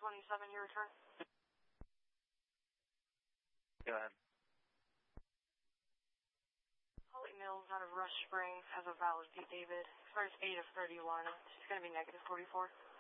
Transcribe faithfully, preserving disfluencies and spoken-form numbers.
twenty-seven, your return. Go ahead. Holly Mills out of Rush Springs has a valid D. David. Expires eight of thirty-one. It's going to be negative forty-four.